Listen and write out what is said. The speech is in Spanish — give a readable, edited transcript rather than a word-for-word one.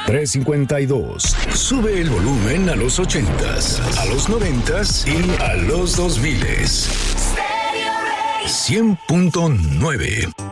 352. Sube el volumen a los 80s, a los 90s y a los 2000s. 100.9.